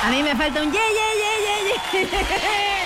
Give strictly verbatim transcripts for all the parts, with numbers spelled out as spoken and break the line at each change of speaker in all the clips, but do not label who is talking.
A mí me falta un ye, ye, ye, ye, ye.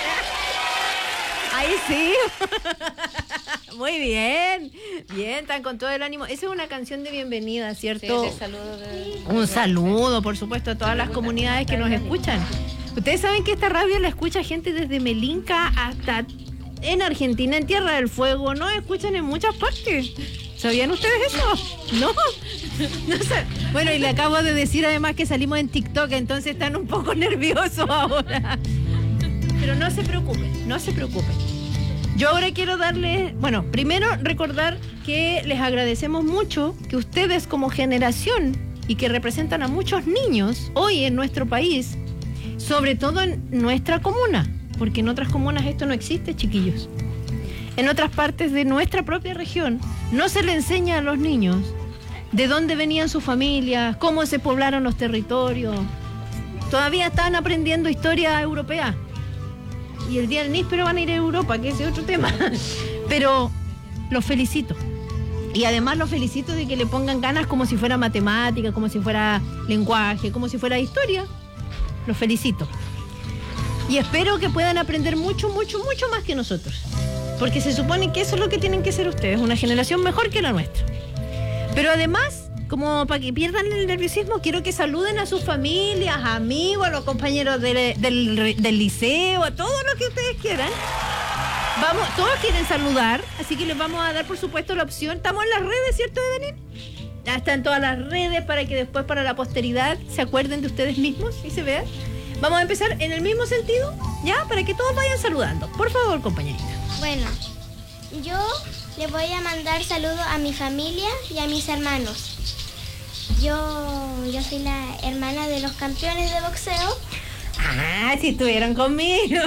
Ahí sí. Muy bien. Bien, están con todo el ánimo. Esa es una canción de bienvenida, ¿cierto?
Sí, de saludo de...
Un saludo, por supuesto, a todas las comunidades que nos escuchan. Ustedes saben que esta radio la escucha gente desde Melinca hasta en Argentina, en Tierra del Fuego. Nos escuchan en muchas partes. ¿Sabían ustedes eso? No. No sé. Bueno, y le acabo de decir además que salimos en TikTok, entonces están un poco nerviosos ahora. Pero no se preocupen, no se preocupen. Yo ahora quiero darles, bueno, primero recordar que les agradecemos mucho que ustedes como generación y que representan a muchos niños hoy en nuestro país, sobre todo en nuestra comuna, porque en otras comunas esto no existe, chiquillos. En otras partes de nuestra propia región no se le enseña a los niños de dónde venían sus familias, cómo se poblaron los territorios. Todavía están aprendiendo historia europea. Y el día del níspero van a ir a Europa, que ese es otro tema. Pero los felicito. Y además los felicito de que le pongan ganas como si fuera matemática, como si fuera lenguaje, como si fuera historia. Los felicito. Y espero que puedan aprender mucho, mucho, mucho más que nosotros. Porque se supone que eso es lo que tienen que ser ustedes, una generación mejor que la nuestra. Pero además, como para que pierdan el nerviosismo, quiero que saluden a sus familias, amigos, a los compañeros del, del, del liceo, a todos los que ustedes quieran. Vamos, todos quieren saludar, así que les vamos a dar, por supuesto, la opción. Estamos en las redes, ¿cierto, Evelyn? Ya están todas las redes para que después, para la posteridad, se acuerden de ustedes mismos y se vean. Vamos a empezar en el mismo sentido, ¿ya? Para que todos vayan saludando. Por favor, compañerita.
Bueno, yo le voy a mandar saludos a mi familia y a mis hermanos. Yo, yo soy la hermana de los campeones de boxeo.
Ah, si estuvieron conmigo.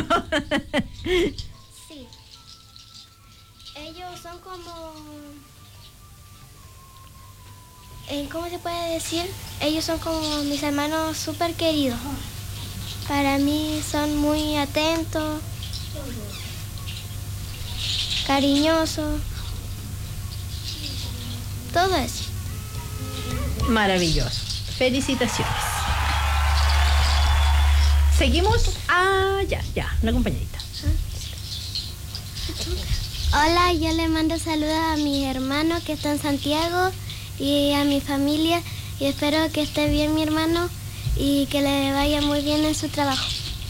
Sí. Ellos son como... eh, ¿Cómo se puede decir? Ellos son como mis hermanos súper queridos. Para mí son muy atentos, cariñosos, todo eso.
Maravilloso. Felicitaciones. Seguimos. Ah, ya, ya, una compañerita.
Hola, yo le mando saludos a mis hermanos que están en Santiago y a mi familia y espero que esté bien mi hermano y que le vaya muy bien en su trabajo.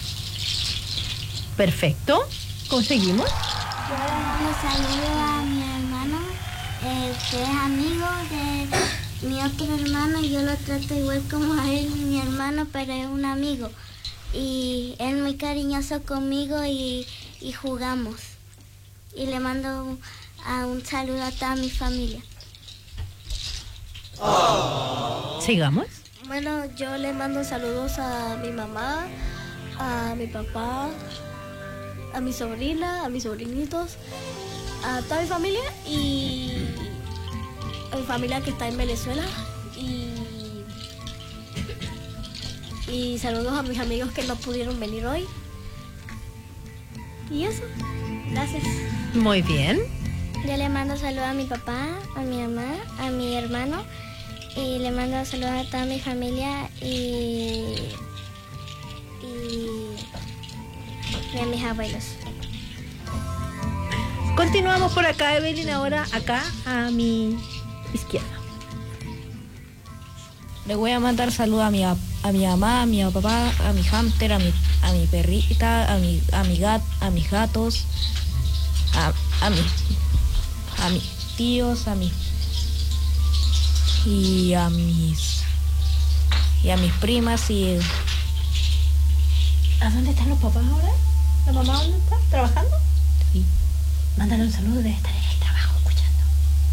Perfecto. ¿Conseguimos?
Yo le mando saludos a mi hermano, eh, que es amigo de mi otro hermano y yo lo trato igual como a él, mi hermano, pero es un amigo. Y él es muy cariñoso conmigo y, y jugamos. Y le mando un, a un saludo a toda mi familia.
Oh. Sigamos.
Bueno, yo le mando saludos a mi mamá, a mi papá, a mi sobrina, a mis sobrinitos, a toda mi familia y a mi familia que está en Venezuela y, y saludos a mis amigos que no pudieron venir hoy. Y eso, gracias.
Muy bien.
Yo le mando saludos a mi papá, a mi mamá, a mi hermano y le mando saludos a toda mi familia y, y, y a mis abuelos.
Continuamos por acá, Evelyn, ahora acá a mi izquierda.
Le voy a mandar saludos a mi, a mi mamá, a mi papá, a mi hámster, a mi, a mi perrita, a, mi, a, mi gat, a mis gatos, a, a, mi, a mis tíos, a mis y a mis y a mis primas y
¿a dónde están los papás ahora? ¿La mamá dónde está? ¿Trabajando?
Sí.
Mándale un saludo, debe estar en el trabajo escuchando.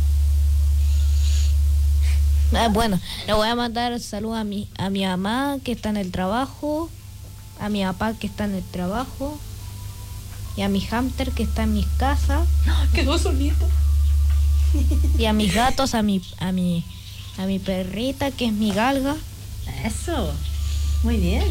Ah, bueno, le voy a mandar saludos a mi a mi mamá que está en el trabajo, a mi papá que está en el trabajo y a mi hámster que está en mi casa.
No, quedó solito.
Y a mis gatos, a mi a mi a mi perrita que es mi galga.
Eso, muy bien.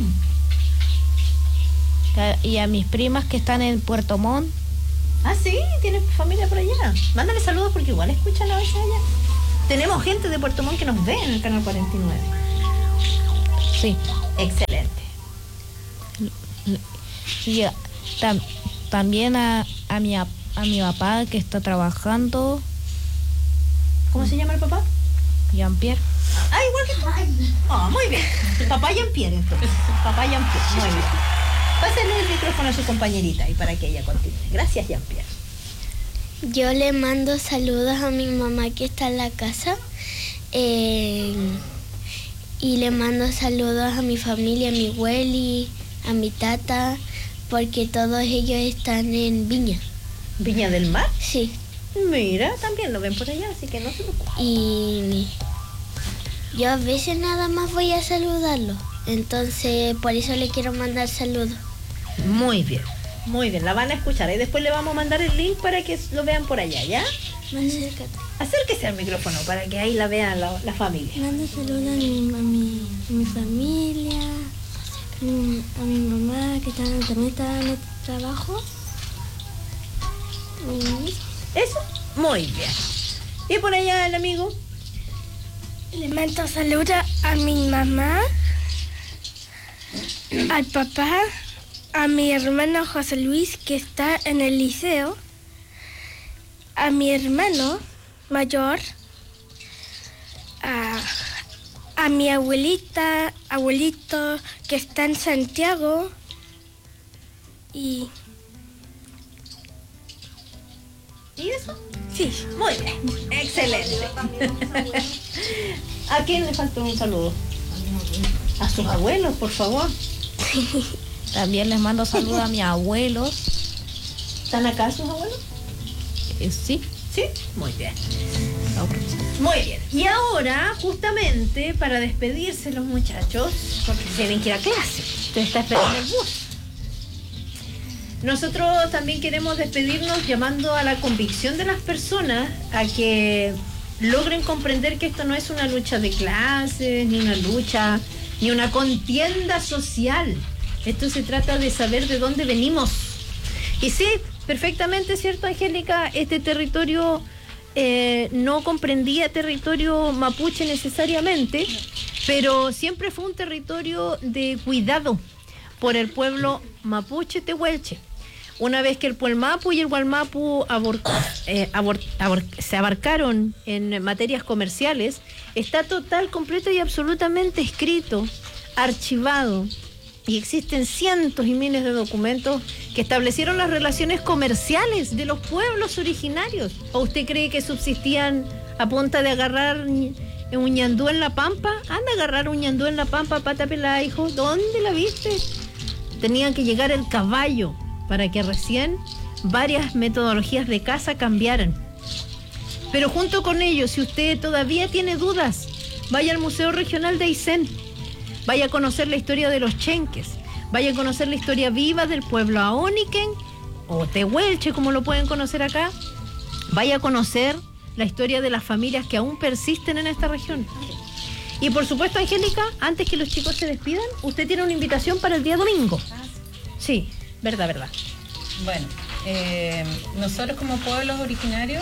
Y a mis primas que están en Puerto Montt.
Ah, sí, tienes familia por allá. Mándale saludos porque igual escuchan a veces allá. Tenemos gente de Puerto Montt que nos ve en el canal cuarenta y nueve.
Sí.
Excelente.
Y a- tam- también a, a, mi, a, a mi papá que está trabajando,
¿Cómo se llama el papá?
Jean-Pierre.
Ah, igual que tú. Ah, muy bien. Papá Jean-Pierre, entonces. Papá Jean-Pierre, muy bien. Pásenle el micrófono a su compañerita y para que ella continúe. Gracias, Jean-Pierre.
Yo le mando saludos a mi mamá que está en la casa. eh, y le mando saludos a mi familia, a mi abueli, a mi tata, porque todos ellos están en Viña.
Viña del Mar.
Sí.
Mira, también lo ven por allá, así que no se preocupen.
Y yo a veces nada más voy a saludarlo. Entonces, por eso le quiero mandar saludos.
Muy bien, muy bien. La van a escuchar y después le vamos a mandar el link para que lo vean por allá, ¿ya?
Acércate.
Acérquese al micrófono para que ahí la vean la, la familia.
Mando saludos a mi, a mi, a mi familia, mm, a mi mamá que está, también está en el trabajo. Y
¿Eso? Muy bien. ¿Y por allá el amigo?
le mando saludos a mi mamá, al papá, a mi hermano José Luis que está en el liceo, a mi hermano mayor, a, a mi abuelita, abuelito que está en Santiago y
¿Y eso?
sí.
Muy bien. Excelente. ¿A quién le faltó un saludo? A sus abuelos, por favor.
También les mando saludos a mis abuelos.
¿Están acá sus abuelos?
Eh, sí.
Sí. Muy bien. Muy bien. Y ahora, justamente, para despedirse los muchachos, porque tienen que ir a clase. Usted está esperando el bus. Nosotros también queremos despedirnos llamando a la convicción de las personas a que logren comprender que esto no es una lucha de clases, ni una lucha, ni una contienda social. Esto se trata de saber de dónde venimos. Y sí, perfectamente cierto, Angélica, este territorio eh, no comprendía territorio mapuche necesariamente, pero siempre fue un territorio de cuidado por el pueblo mapuche tehuelche. Una vez que el Puelmapu y el Gualmapu abor, eh, abor, abor, se abarcaron en materias comerciales, está total, completo y absolutamente escrito, archivado, y existen cientos y miles de documentos que establecieron las relaciones comerciales de los pueblos originarios. ¿O usted cree que subsistían a punta de agarrar un ñandú en la pampa? Anda a agarrar un ñandú en la pampa, pata pelada, hijo. ¿Dónde la viste? Tenían que llegar el caballo para que recién varias metodologías de caza cambiaran. Pero junto con ello, si usted todavía tiene dudas, vaya al Museo Regional de Aysén, vaya a conocer la historia de los chenques, vaya a conocer la historia viva del pueblo aóniquen o tehuelche, como lo pueden conocer acá, vaya a conocer la historia de las familias que aún persisten en esta región. Y por supuesto, Angélica, antes que los chicos se despidan, usted tiene una invitación para el día domingo. Sí, verdad, verdad.
Bueno, eh, nosotros como pueblos originarios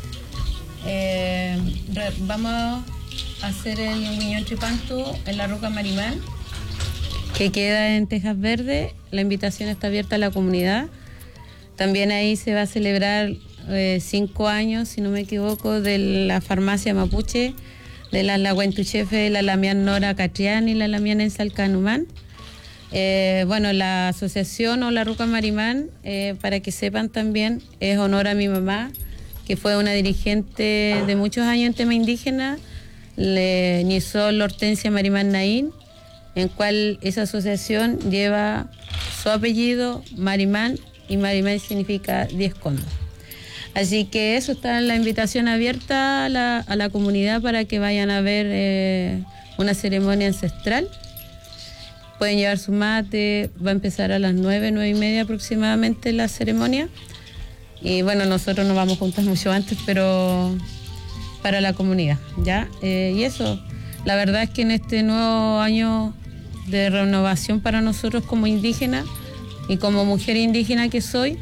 eh, re- vamos a hacer el Ñuñoa Tripantu en la Ruca Marimán, que queda en Tejas Verde. La invitación está abierta a la comunidad. También ahí se va a celebrar eh, cinco años, si no me equivoco, de la farmacia mapuche, de la Laguentuchefe, la Lamián Nora Catrián y la Lamián en Salcanumán. Eh, bueno, la asociación o la Ruca Marimán, eh, para que sepan también, es honor a mi mamá, que fue una dirigente de muchos años en tema indígena, le Nisol Hortensia Marimán Naín, en cual esa asociación lleva su apellido, Marimán, y Marimán significa diez condos. Así que eso, está la invitación abierta a la, a la comunidad para que vayan a ver eh, una ceremonia ancestral. Pueden llevar su mate, va a empezar a las nueve, nueve y media aproximadamente la ceremonia. Y bueno, nosotros nos vamos juntas mucho antes, pero para la comunidad, ¿ya? Eh, y eso, la verdad es que en este nuevo año de renovación para nosotros como indígenas y como mujer indígena que soy,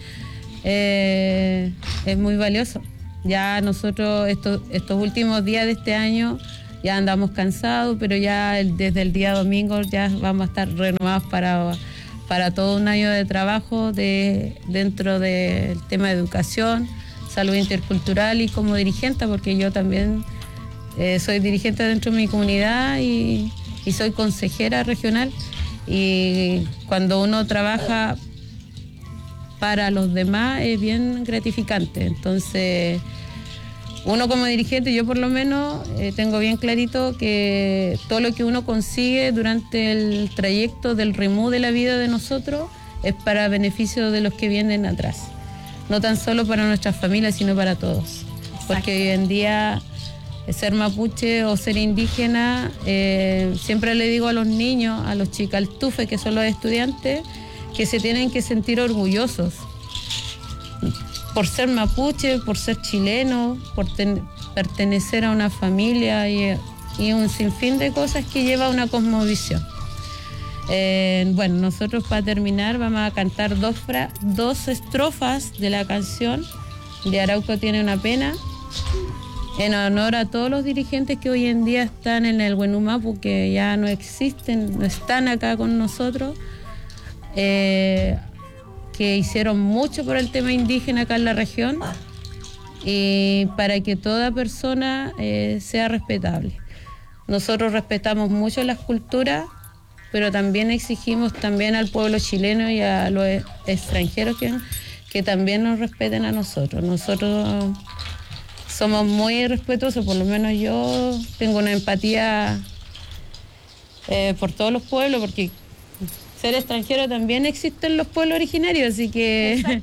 eh, es muy valioso. Ya nosotros estos, estos últimos días de este año ya andamos cansados, pero ya el, desde el día domingo ya vamos a estar renovados para, para todo un año de trabajo de, dentro del tema de educación, salud intercultural y como dirigente, porque yo también eh, soy dirigente dentro de mi comunidad y, y soy consejera regional. Y cuando uno trabaja para los demás es bien gratificante. Entonces, uno como dirigente, yo por lo menos eh, tengo bien clarito que todo lo que uno consigue durante el trayecto del remú de la vida de nosotros es para beneficio de los que vienen atrás. No tan solo para nuestras familias, sino para todos. Porque hoy en día ser mapuche o ser indígena, eh, siempre le digo a los niños, a los chicaltufes, que son los estudiantes, que se tienen que sentir orgullosos por ser mapuche, por ser chileno, por ten, pertenecer a una familia y, y un sinfín de cosas que lleva una cosmovisión. Eh, bueno, nosotros para terminar vamos a cantar dos, fra, dos estrofas de la canción de Arauco tiene una pena, en honor a todos los dirigentes que hoy en día están en el Huenumapu, que ya no existen, no están acá con nosotros, eh, que hicieron mucho por el tema indígena acá en la región y para que toda persona eh, sea respetable. Nosotros respetamos mucho las culturas, pero también exigimos también al pueblo chileno y a los extranjeros que, que también nos respeten a nosotros. Nosotros somos muy respetuosos, por lo menos yo tengo una empatía eh, por todos los pueblos, porque ser extranjero también existe en los pueblos originarios, así que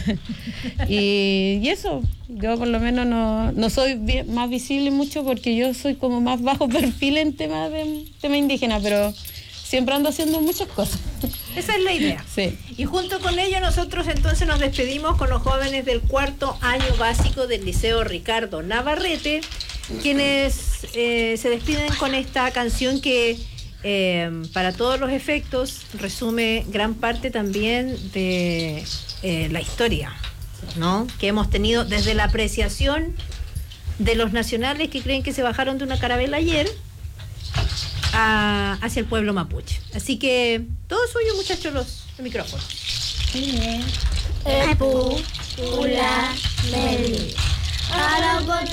y, y eso, yo por lo menos no, no soy bien, más visible mucho porque yo soy como más bajo perfil en temas de tema indígena, pero siempre ando haciendo muchas cosas.
Esa es la idea.
Sí.
Y junto con ello nosotros entonces nos despedimos con los jóvenes del cuarto año básico del Liceo Ricardo Navarrete, quienes eh, se despiden con esta canción que eh, para todos los efectos resume gran parte también de eh, la historia, ¿no?, que hemos tenido desde la apreciación de los nacionales que creen que se bajaron de una carabela ayer A, hacia el pueblo mapuche. Así que todo suyo, muchachos, los el micrófono.
Epu, ula, meli. Arauco